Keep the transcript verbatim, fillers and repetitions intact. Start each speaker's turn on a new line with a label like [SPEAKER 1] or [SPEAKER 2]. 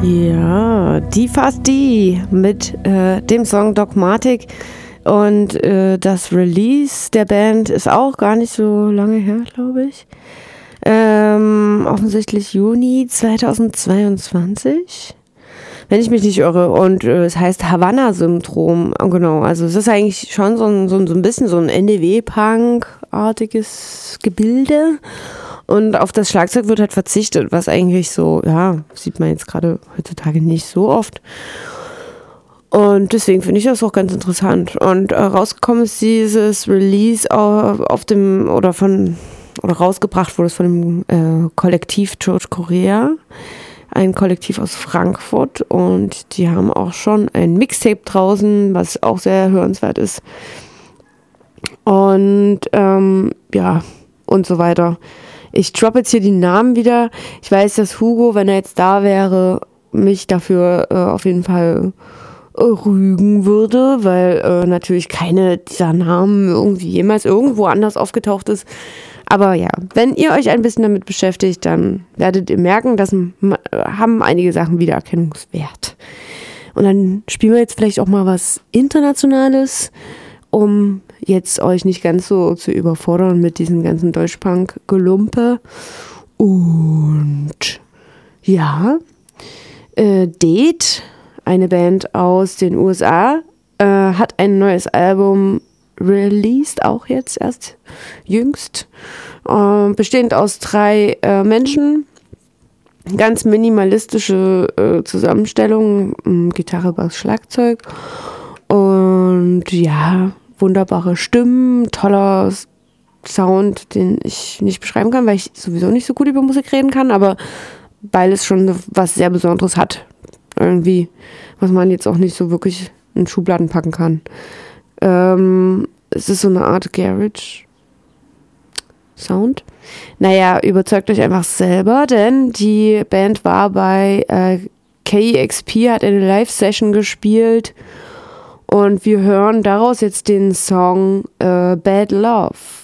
[SPEAKER 1] Ja, die fast die mit äh, dem Song Dogmatic und äh, das Release der Band ist auch gar nicht so lange her, glaube ich. Ähm, offensichtlich Juni zweitausendzweiundzwanzig, wenn ich mich nicht irre. Und äh, es heißt Havanna-Syndrom. Genau, also es ist eigentlich schon so ein, so ein, so ein bisschen so ein N D W-Punk-artiges Gebilde. Und auf das Schlagzeug wird halt verzichtet, was eigentlich so, ja, sieht man jetzt gerade heutzutage nicht so oft. Und deswegen finde ich das auch ganz interessant. Und äh, rausgekommen ist dieses Release auf, auf dem, oder von, oder rausgebracht wurde es von dem äh, Kollektiv George Korea, ein Kollektiv aus Frankfurt. Und die haben auch schon ein Mixtape draußen, was auch sehr hörenswert ist. Und ähm, ja, und so weiter. Ich droppe jetzt hier die Namen wieder. Ich weiß, dass Hugo, wenn er jetzt da wäre, mich dafür äh, auf jeden Fall äh, rügen würde, weil äh, natürlich keine dieser Namen irgendwie jemals irgendwo anders aufgetaucht ist. Aber ja, wenn ihr euch ein bisschen damit beschäftigt, dann werdet ihr merken, dass m- haben einige Sachen Wiedererkennungswert. Und dann spielen wir jetzt vielleicht auch mal was Internationales, um jetzt euch nicht ganz so zu überfordern mit diesem ganzen Deutschpunk-Gelumpe. Und ja, äh, Date, eine Band aus den U S A, äh, hat ein neues Album released, auch jetzt erst jüngst, äh, bestehend aus drei äh, Menschen. Ganz minimalistische äh, Zusammenstellung, äh, Gitarre, Bass, Schlagzeug. Und ja, wunderbare Stimmen, toller Sound, den ich nicht beschreiben kann, weil ich sowieso nicht so gut über Musik reden kann, aber weil es schon was sehr Besonderes hat. Irgendwie, was man jetzt auch nicht so wirklich in Schubladen packen kann. Ähm, es ist so eine Art Garage-Sound. Naja, überzeugt euch einfach selber, denn die Band war bei äh, K E X P, hat eine Live-Session gespielt. Und wir hören daraus jetzt den Song äh, Bad Love.